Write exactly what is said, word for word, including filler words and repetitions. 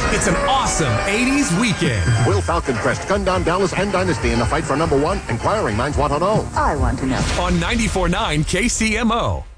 It's an awesome eighties weekend. Will Falcon Crest gun down Dallas and Dynasty in the fight for number one? Inquiring minds want to know. I want to know. On ninety-four point nine K C M O.